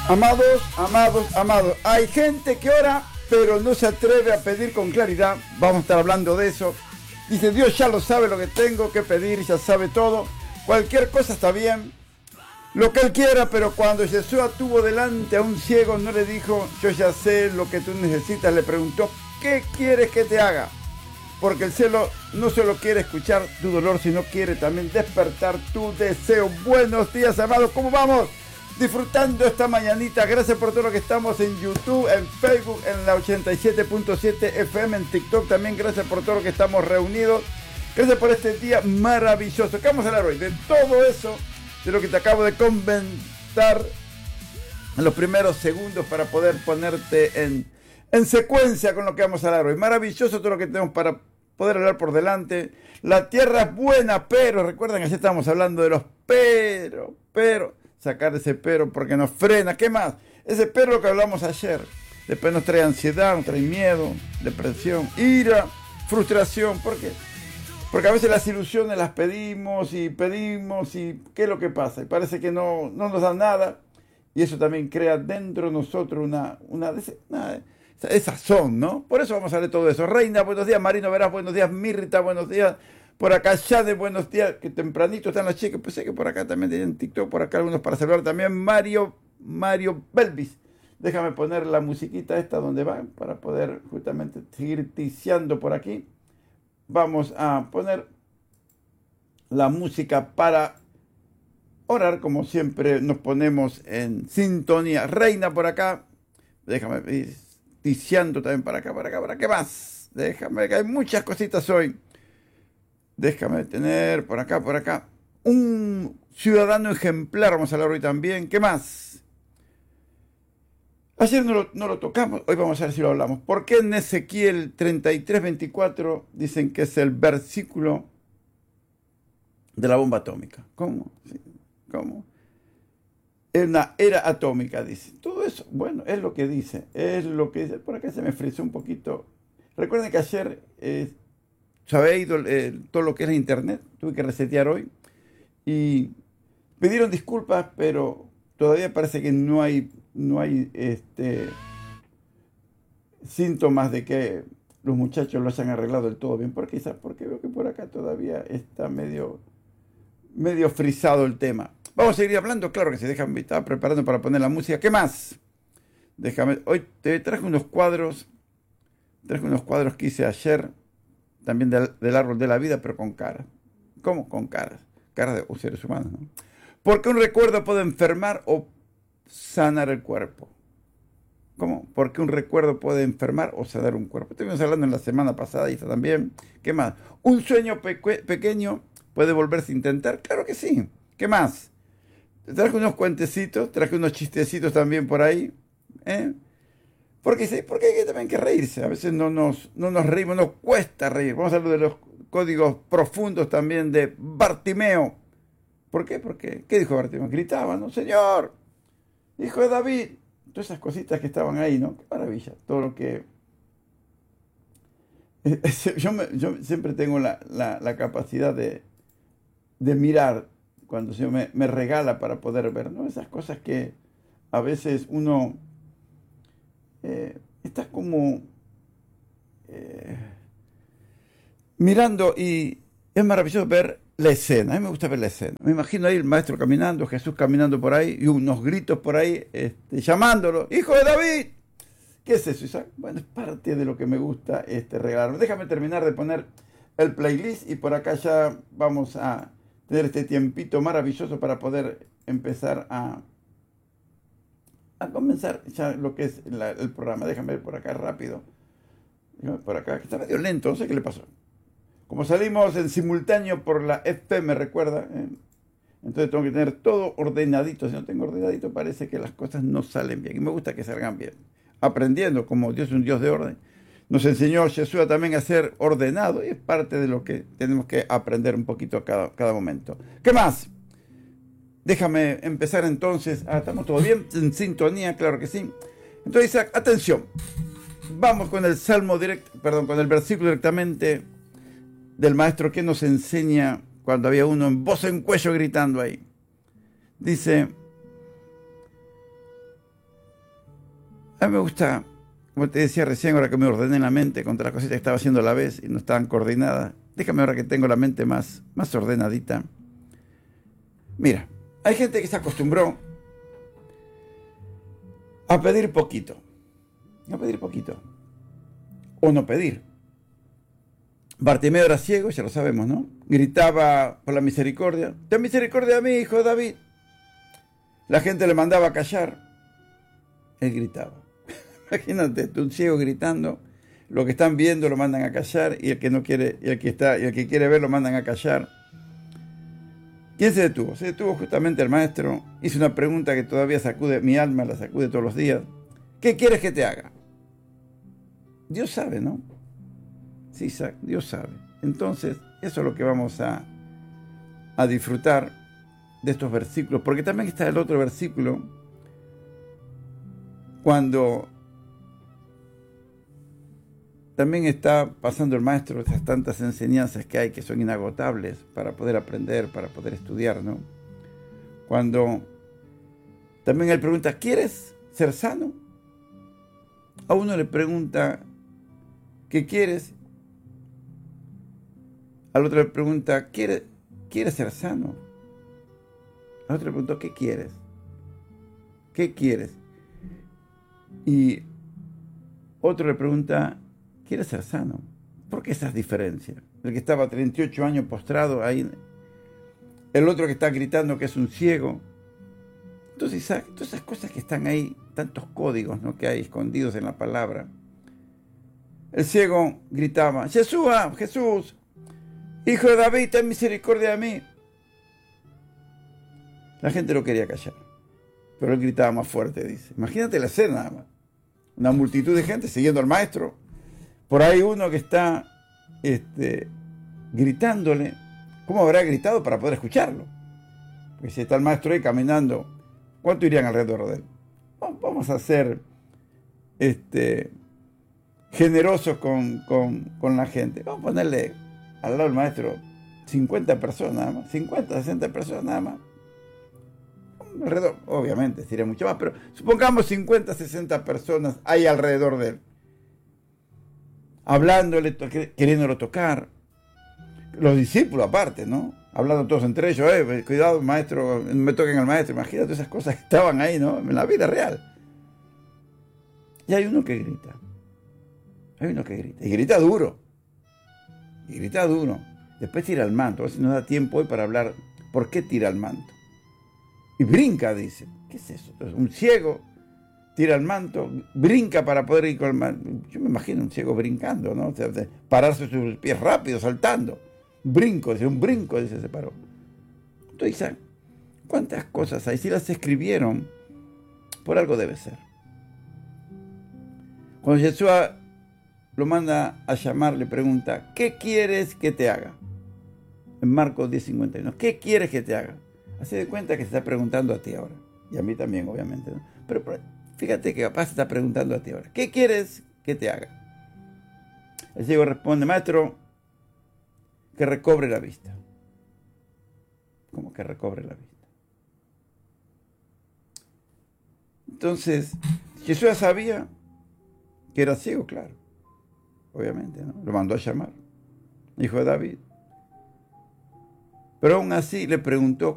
Amados, amados, amados, hay gente que ora, pero no se atreve a pedir con claridad. Vamos a estar hablando de eso. Dice, Dios ya lo sabe lo que tengo que pedir, ya sabe todo. Cualquier cosa está bien, lo que Él quiera, pero cuando Jesús tuvo delante a un ciego, no le dijo, yo ya sé lo que tú necesitas. Le preguntó, ¿qué quieres que te haga? Porque el cielo no solo quiere escuchar tu dolor, sino quiere también despertar tu deseo. Buenos días, amados, ¿cómo vamos? Disfrutando esta mañanita. Gracias por todo lo que estamos en YouTube, en Facebook, en la 87.7 FM, en TikTok también. Gracias por todo lo que estamos reunidos. Gracias por este día maravilloso. ¿Qué vamos a hablar hoy? De todo eso, de lo que te acabo de comentar en los primeros segundos para poder ponerte en secuencia con lo que vamos a hablar hoy. Maravilloso todo lo que tenemos para poder hablar por delante. La tierra es buena, pero, recuerden que ayer estábamos hablando de los pero. Sacar ese pero porque nos frena. ¿Qué más? Ese pero que hablamos ayer. Después nos trae ansiedad, nos trae miedo, depresión, ira, frustración. ¿Por qué? Porque a veces las ilusiones las pedimos y ¿qué es lo que pasa? Y parece que no nos da nada. Y eso también crea dentro de nosotros esa son, ¿no? Por eso vamos a hablar de todo eso. Reina, buenos días. Marino Verás, buenos días. Mirta, buenos días. Por acá, Shade, buenos días, que tempranito están las chicas, pensé que por acá también tienen TikTok, por acá algunos para saludar también. Mario Belvis, déjame poner la musiquita esta donde va, para poder justamente seguir ticiando por aquí. Vamos a poner la música para orar, como siempre nos ponemos en sintonía. Reina por acá, déjame ir ticiando también para acá, ¿qué más? Déjame, que hay muchas cositas hoy. Déjame tener por acá, un ciudadano ejemplar, vamos a hablar hoy también. ¿Qué más? Ayer no lo tocamos, hoy vamos a ver si lo hablamos. ¿Por qué en Ezequiel 33:24 dicen que es el versículo de la bomba atómica? ¿Cómo? Sí, ¿cómo? Es una era atómica, dice. Todo eso, bueno, es lo que dice. Por acá se me frizó un poquito. Recuerden que ayer... se había ido todo lo que era internet, tuve que resetear hoy y pidieron disculpas, pero todavía parece que no hay síntomas de que los muchachos lo hayan arreglado del todo bien. ¿Por qué? Porque veo que por acá todavía está medio frisado el tema. Vamos a seguir hablando, claro que sí, déjame, estaba preparando para poner la música. ¿Qué más? Hoy te traje unos cuadros que hice ayer, también del árbol de la vida, pero con caras. ¿Cómo? Con caras. Caras de seres humanos, ¿no? Porque un recuerdo puede enfermar o sanar el cuerpo. ¿Cómo? Porque un recuerdo puede enfermar o sanar un cuerpo. Estuvimos hablando en la semana pasada y esto también. ¿Qué más? ¿Un sueño pequeño puede volverse a intentar? Claro que sí. ¿Qué más? Te traje unos cuentecitos, traje unos chistecitos también por ahí. Porque hay también que reírse. A veces no nos reímos, nos cuesta reír. Vamos a hablar de los códigos profundos también de Bartimeo. ¿Por qué? ¿Qué dijo Bartimeo? Gritaba, ¿no? Señor, hijo de David. Todas esas cositas que estaban ahí, ¿no? Qué maravilla. Todo lo que... Yo siempre tengo la capacidad de mirar cuando el Señor me regala para poder ver, ¿no? Esas cosas que a veces uno... estás como mirando y es maravilloso ver la escena. A mí me gusta ver la escena. Me imagino ahí el maestro caminando, Jesús caminando por ahí y unos gritos por ahí llamándolo, ¡Hijo de David! ¿Qué es eso, Isaac? Bueno, es parte de lo que me gusta regalarme. Déjame terminar de poner el playlist y por acá ya vamos a tener este tiempito maravilloso para poder empezar a comenzar ya lo que es el programa. Déjame ver por acá rápido. Déjame por acá, que está medio lento, no sé qué le pasó. Como salimos en simultáneo por la FM, recuerda, entonces tengo que tener todo ordenadito. Si no tengo ordenadito, parece que las cosas no salen bien. Y me gusta que salgan bien. Aprendiendo, como Dios es un Dios de orden. Nos enseñó Jesús también a ser ordenado y es parte de lo que tenemos que aprender un poquito a cada momento. ¿Qué más? Déjame empezar entonces. ¿Estamos todo bien? En sintonía, claro que sí. Entonces, Isaac, atención. Vamos con el con el versículo directamente del maestro que nos enseña cuando había uno en voz en cuello gritando ahí. Dice, A mí me gusta, como te decía recién, ahora que me ordené la mente contra las cositas que estaba haciendo a la vez y no estaban coordinadas. Déjame ahora que tengo la mente más ordenadita. Mira, hay gente que se acostumbró a pedir poquito. A pedir poquito. O no pedir. Bartimeo era ciego, ya lo sabemos, ¿no? Gritaba por la misericordia. Ten misericordia de mí, hijo de David. La gente le mandaba a callar. Él gritaba. Imagínate, tú, un ciego gritando. Lo que están viendo lo mandan a callar y el que no quiere, y el que quiere ver lo mandan a callar. ¿Quién se detuvo? Se detuvo justamente el maestro. Hizo una pregunta que todavía sacude mi alma, la sacude todos los días. ¿Qué quieres que te haga? Dios sabe, ¿no? Sí, Isaac, Dios sabe. Entonces, eso es lo que vamos a disfrutar de estos versículos. Porque también está el otro versículo, cuando también está pasando el maestro esas tantas enseñanzas que hay que son inagotables para poder aprender, para poder estudiar, ¿no? Cuando también él pregunta, ¿quieres ser sano? A uno le pregunta, ¿qué quieres? Al otro le pregunta, ¿quieres ser sano? Al otro le preguntó, ¿qué quieres? ¿Qué quieres? Y otro le pregunta, ¿quieres ser sano? ¿Por qué esas diferencias? El que estaba 38 años postrado ahí, el otro que está gritando que es un ciego. Entonces, Isaac, todas esas cosas que están ahí, tantos códigos, ¿no?, que hay escondidos en la palabra. El ciego gritaba, Jesús, hijo de David, ten misericordia de mí. La gente lo quería callar, pero él gritaba más fuerte, dice. Imagínate la escena, nada más. Una multitud de gente siguiendo al maestro. Por ahí uno que está gritándole. ¿Cómo habrá gritado para poder escucharlo? Porque si está el maestro ahí caminando, ¿cuánto irían alrededor de él? Vamos a ser generosos con la gente. Vamos a ponerle al lado del maestro 50 personas nada más. 50, 60 personas nada más. Alrededor, obviamente, sería mucho más, pero supongamos 50, 60 personas ahí alrededor de él. Hablándole, queriéndolo tocar. Los discípulos aparte, ¿no? Hablando todos entre ellos, cuidado, maestro, no me toquen al maestro. Imagínate esas cosas que estaban ahí, ¿no? En la vida real. Y hay uno que grita. Y grita duro. Después tira el manto. A ver si nos da tiempo hoy para hablar por qué tira el manto. Y brinca, dice. ¿Qué es eso? Entonces, un ciego tira el manto, brinca para poder ir con el manto. Yo me imagino un ciego brincando, ¿no? O sea, pararse sus pies rápido, saltando. Un brinco, se paró. Entonces, ¿cuántas cosas hay? Si las escribieron, por algo debe ser. Cuando Jesús lo manda a llamar, le pregunta, ¿qué quieres que te haga? En Marcos 10:51. ¿Qué quieres que te haga? Hace de cuenta que se está preguntando a ti ahora. Y a mí también, obviamente, ¿no? Pero fíjate que capaz se está preguntando a ti ahora. ¿Qué quieres que te haga? El ciego responde, maestro, que recobre la vista. ¿Cómo que recobre la vista? Entonces, Jesús ya sabía que era ciego, claro. Obviamente, ¿no? Lo mandó a llamar. Hijo de David. Pero aún así le preguntó,